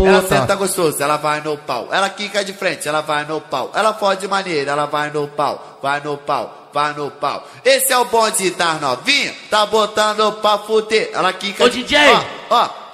Ela senta gostoso, ela vai no pau. Ela quica de frente, ela vai no pau. Ela fode de maneira, ela vai no pau. Vai no pau, vai no pau. Esse é o bonde das novinha, tá botando pra fuder. Ela quica Ô, de... DJ! Ó,